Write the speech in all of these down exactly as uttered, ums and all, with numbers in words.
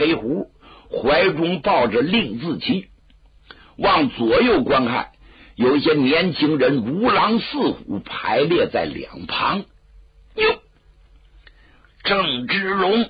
黑壶，怀中抱着令字旗，往左右观看，有一些年轻人如狼似虎排列在两旁。哟，郑芝龙，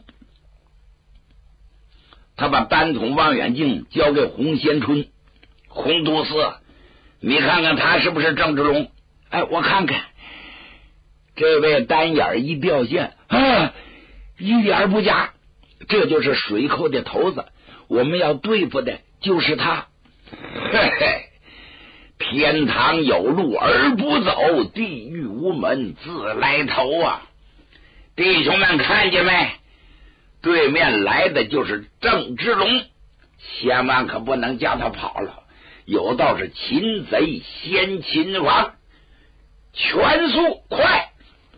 他把单筒望远镜交给洪先春，洪都司，你看看他是不是郑芝龙？哎，我看看，这位单眼一掉线啊，一点不假，这就是水寇的头子，我们要对付的就是他。嘿嘿，天堂有路而不走，地狱无门自来投啊！弟兄们看见没？对面来的就是郑芝龙，千万可不能叫他跑了，有道是擒贼先擒王，全速快！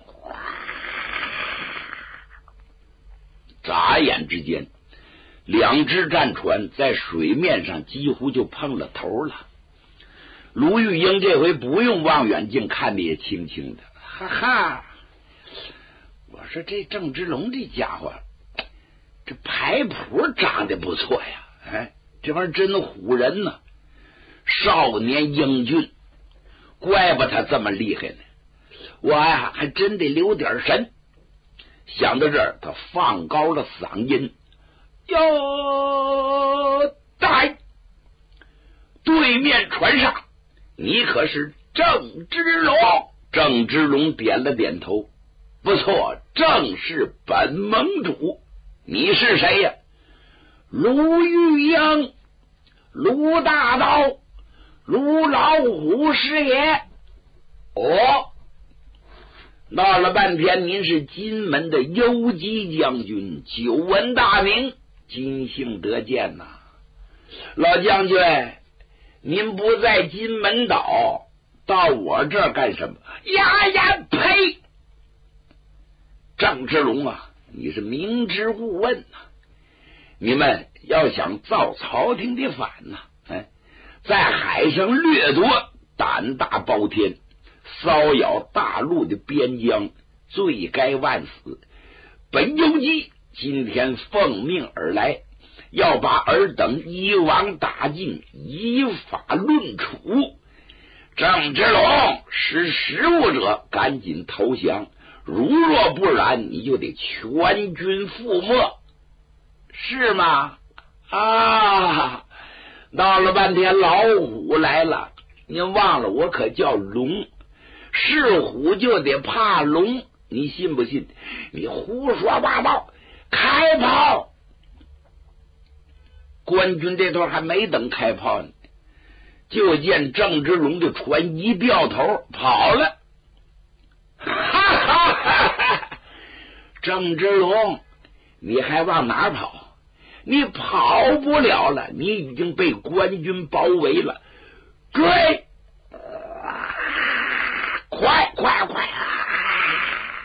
眨眼之间，两只战船在水面上几乎就碰了头了。卢玉英这回不用望远镜看的也清清的，哈哈！我说这郑芝龙这家伙，这牌谱长得不错呀，哎，这玩意儿真唬人呢。少年英俊，怪不他这么厉害呢。我呀还真得留点神。想到这儿，他放高了嗓音，哟，在对面船上，你可是郑芝龙？郑芝龙点了点头，不错，正是本盟主。你是谁呀？卢玉英，卢大刀，卢老虎师爷。哦，闹了半天，您是金门的游击将军，久闻大名，今幸得见呐、啊。老将军，您不在金门岛，到我这儿干什么？呀呀，呸！郑芝龙啊，你是明知故问呐、啊！你们要想造朝廷的反呐、啊，哎，在海上掠夺，胆大包天，骚扰大陆的边疆，罪该万死。本游击今天奉命而来，要把尔等一网打尽，依法论处。郑芝龙识时务者，赶紧投降，如若不然，你就得全军覆没，是吗？啊！闹了半天，老虎来了，您忘了我可叫龙，是虎就得怕龙，你信不信？你胡说八道，开炮！官军这头还没等开炮呢，就见郑芝龙的船一掉头跑了。哈哈哈哈！郑芝龙，你还往哪跑？你跑不了了，你已经被官军包围了。追！啊、快快快！啊、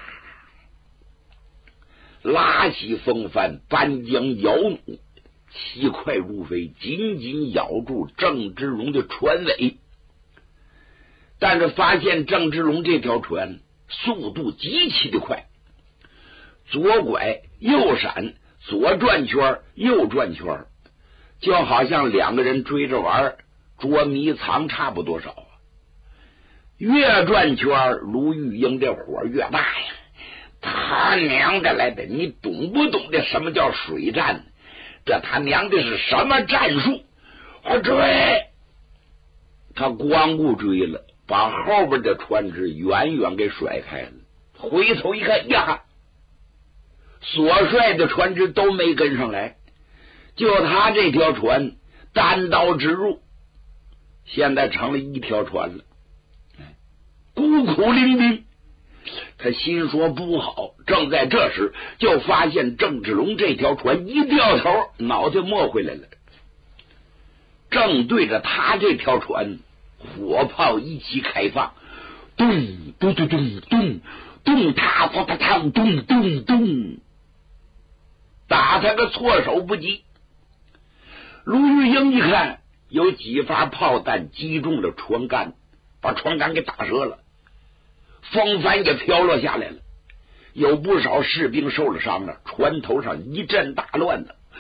拉起风帆，搬江摇弩，气快如飞，紧紧咬住郑芝龙的船尾。但是发现郑芝龙这条船速度极其的快，左拐右闪，左转圈右转圈，就好像两个人追着玩捉迷藏差不多少啊。越转圈，卢玉英这火越大呀！他娘的来的，你懂不懂得什么叫水战？这他娘的是什么战术？我追！他光顾追了，把后边的船只远远给甩开了。回头一看呀，所率的船只都没跟上来，就他这条船单刀直入，现在成了一条船了，孤苦伶仃。他心说不好，正在这时，就发现郑芝龙这条船一掉头，脑袋没回来了，正对着他这条船，火炮一起开放，咚咚咚咚咚咚，他他他他咚咚咚，打他个措手不及。卢玉英一看，有几发炮弹击中了船杆，把船杆给打折了，风帆也飘落下来了，有不少士兵受了伤了，船头上一阵大乱的。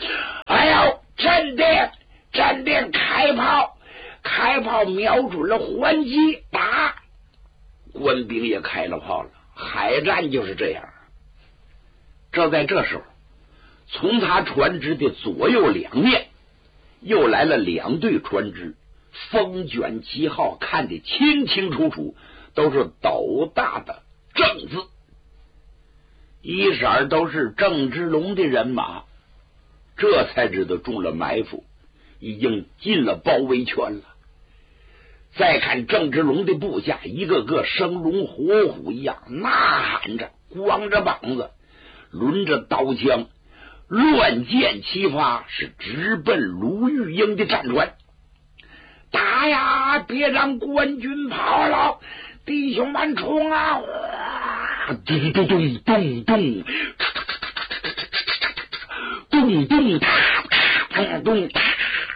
哎呦，真的真的开炮，开炮瞄准了还击，打！官兵也开了炮了。海战就是这样。正在这时候，从他船只的左右两面又来了两队船只，风卷旗号，看得清清楚楚，都是斗大的正字，一色都是郑芝龙的人马。这才知道中了埋伏，已经进了包围圈了。再看郑芝龙的部下，一个个生龙活虎一样，呐喊着，光着膀子，抡着刀枪，乱箭齐发，是直奔卢玉英的战船。打呀！别让官军跑了，弟兄们冲啊！咚咚咚咚咚，咚咚哒咚咚哒，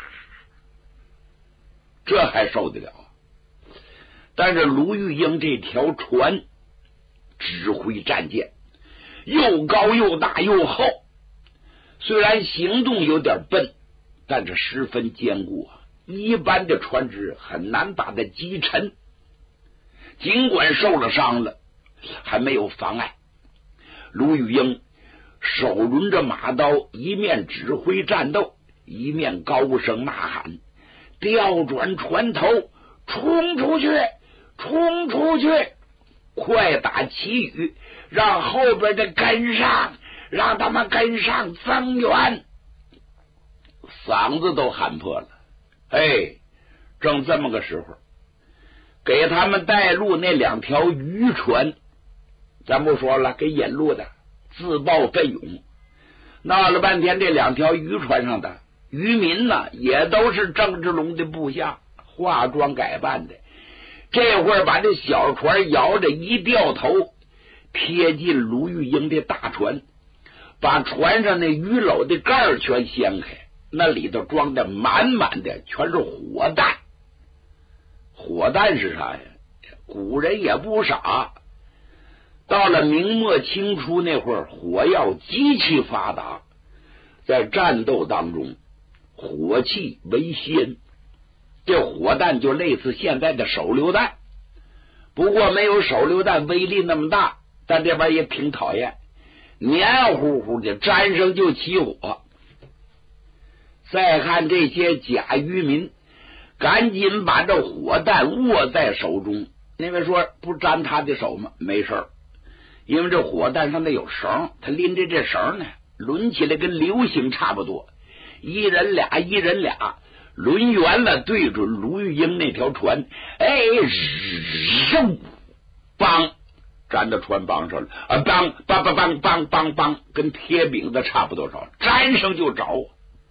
这还受得了？但是卢玉英这条船指挥战舰，又高又大又厚，虽然行动有点笨，但是十分坚固啊，一般的船只很难把它击沉。尽管受了伤了，还没有妨碍。卢玉英手抡着马刀，一面指挥战斗，一面高声呐喊，调转船头，冲出去，冲出去，快打旗语，让后边的跟上，让他们跟上增援。嗓子都喊破了。哎，正这么个时候，给他们带路那两条渔船，咱不说了，给引路的自报奋勇，闹了半天，这两条渔船上的渔民呢，也都是郑芝龙的部下，化妆改扮的。这会儿把这小船摇着一掉头，贴近卢玉英的大船，把船上那鱼篓的盖儿全掀开，那里头装的满满的全是火弹。火弹是啥呀？古人也不傻，到了明末清初那会儿，火药极其发达，在战斗当中火器为先，这火弹就类似现在的手榴弹，不过没有手榴弹威力那么大，但这边也挺讨厌，黏糊糊的，沾上就起火。再看这些假渔民，赶紧把这火弹握在手中。那位说不沾他的手吗？没事儿，因为这火弹上面有绳，他拎着这绳呢，抡起来跟流星差不多，一人俩，一人俩，抡圆了对准卢玉英那条船，哎，嗖，梆，粘到船帮上了，啊，梆梆梆梆梆梆梆，跟铁饼子差不多少，粘上就着。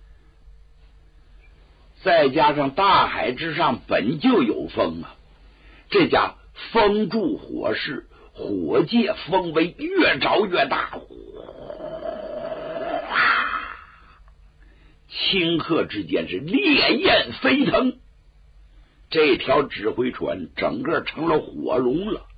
再加上大海之上本就有风啊，这家风助火势，火借风威，越着越大，顷刻之间是烈焰飞腾，这条指挥船整个成了火龙了。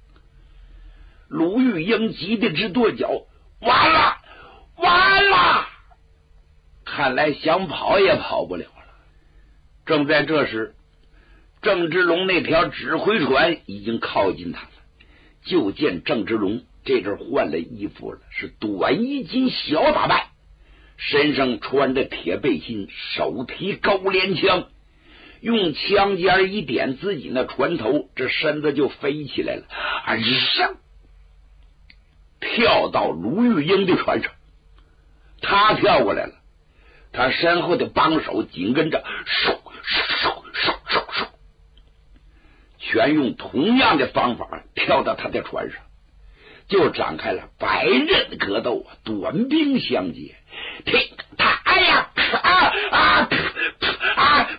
卢玉英急得直跺脚，完了完了，看来想跑也跑不了了。正在这时，郑芝龙那条指挥船已经靠近他了，就见郑芝龙这阵换了衣服了，是短衣襟小打扮，身上穿着铁背心，手提高连枪，用枪尖一点自己那船头，这身子就飞起来了，啊，上跳到卢玉英的船上。他跳过来了，他身后的帮手紧跟着，嗖嗖嗖嗖嗖，全用同样的方法跳到他的船上，就展开了百刃格斗啊，短兵相接。听他，哎呀，啊啊啊！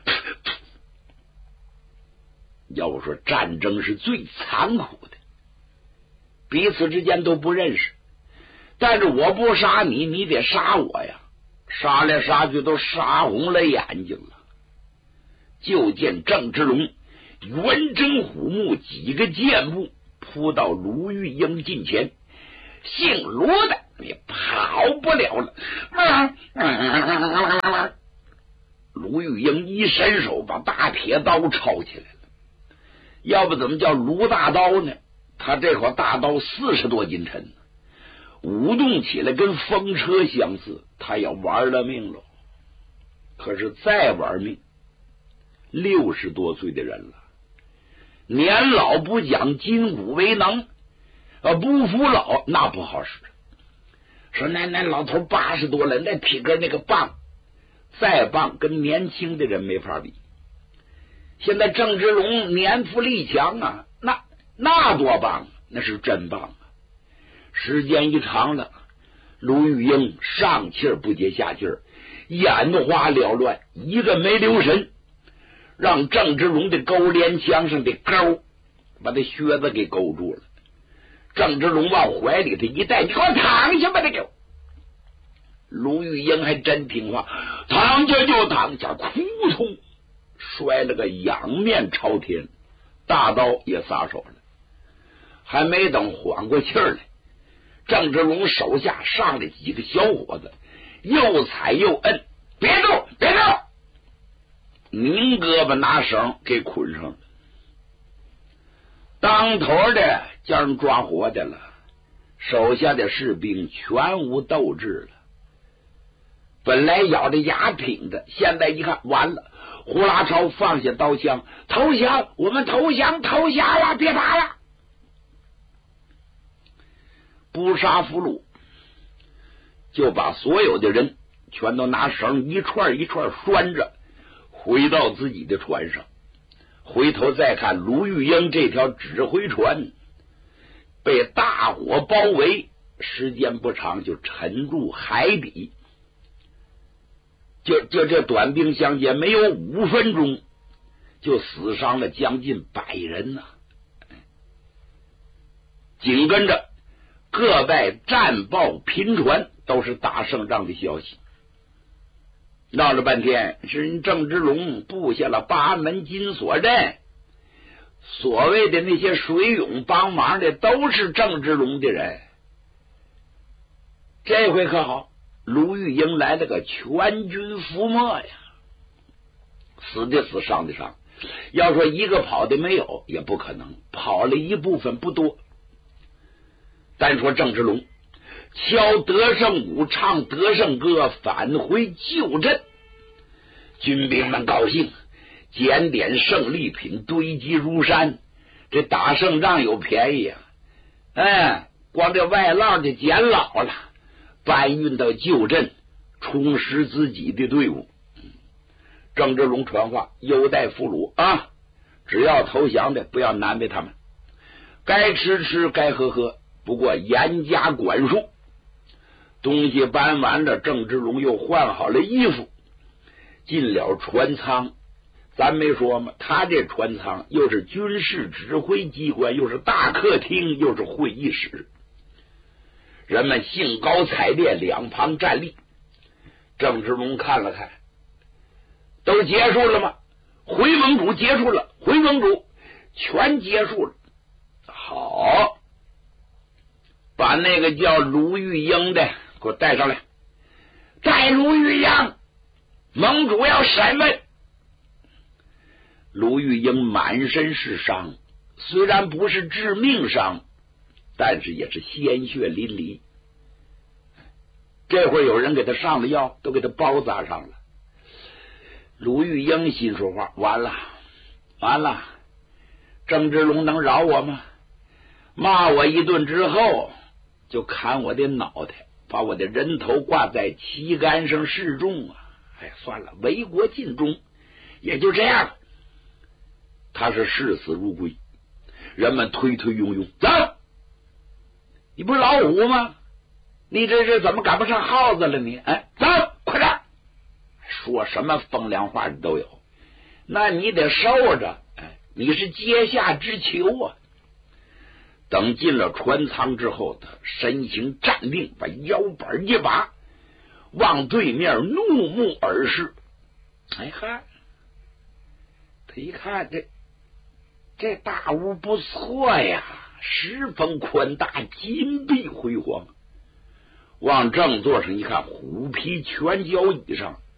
要我说，战争是最残酷的，彼此之间都不认识，但是我不杀你，你得杀我呀，杀来杀去都杀红了眼睛了。就见郑芝龙圆睁虎目，几个箭步扑到卢玉英近前，姓卢的你跑不了了。啊啊、鲁玉英一伸手把大铁刀抄起来了，要不怎么叫鲁大刀呢？他这口大刀四十多斤沉，舞动起来跟风车相似，他要玩了命了。可是再玩命，六十多岁的人了，年老不讲，筋骨为能，啊，不服老那不好使。说那那老头八十多了，那体格那个棒，再棒跟年轻的人没法比。现在郑芝龙年富力强啊，那那多棒，那是真棒啊！时间一长了，卢玉英上气儿不接下气儿，眼花缭乱，一个没留神，让郑芝龙的勾连枪上的钩把他靴子给勾住了。郑芝龙往怀里头一带，你给我躺下吧！这个卢玉英还真听话，躺下就躺下，扑通摔了个仰面朝天，大刀也撒手了。还没等缓过气儿来，郑芝龙手下上来几个小伙子，又踩又摁，别动别动，拧胳膊拿绳给捆上了。当头的叫人抓活的了，手下的士兵全无斗志了。本来咬着牙挺的，现在一看完了，胡拉超放下刀枪，投降，我们投降投降了，别打了。不杀俘虏，就把所有的人全都拿绳一串一串拴着，回到自己的船上。回头再看卢玉英这条指挥船被大火包围，时间不长就沉入海底。就就这短兵相接，没有五分钟就死伤了将近百人呐、啊！紧跟着各败战报频传，都是打胜仗的消息。闹了半天，是郑芝龙布下了八门金锁阵，所谓的那些水勇帮忙的都是郑芝龙的人。这回可好，卢玉英来了个全军覆没呀，死的死，伤的伤。要说一个跑的没有也不可能，跑了一部分不多。单说郑芝龙敲得胜鼓，唱得胜歌，返回旧镇，军兵们高兴，检点胜利品堆积如山。这打胜仗有便宜啊！哎，光这外浪就捡老了，搬运到旧镇，充实自己的队伍。郑芝龙传话，优待俘虏啊，只要投降的不要难为他们，该吃吃该喝喝，不过严加管束。东西搬完了，郑芝龙又换好了衣服，进了船舱。咱没说吗？他这船舱又是军事指挥机关，又是大客厅，又是会议室。人们兴高采烈，两旁站立。郑芝龙看了看，都结束了吗？回盟主结束了，回盟主全结束了。好，把那个叫卢玉英的给我带上来。带卢玉英，盟主要审问。卢玉英满身是伤，虽然不是致命伤，但是也是鲜血淋漓。这会儿有人给他上了药，都给他包扎上了。卢玉英心说话，完了完了，郑芝龙能饶我吗？骂我一顿之后就砍我的脑袋，把我的人头挂在旗杆上示众啊！哎，算了，为国尽忠，也就这样了。他是视死如归，人们推推拥拥，走！你不是老虎吗？你这是怎么赶不上耗子了你？哎，走，快点！说什么风凉话的都有，那你得受着，哎，你是阶下之囚啊！等进了船舱之后，他身形站定，把腰板一拔，往对面怒目而视。哎哈，他一看这这大屋不错呀，十分宽大，金碧辉煌。 往正座上一看，虎皮全脚衣裳，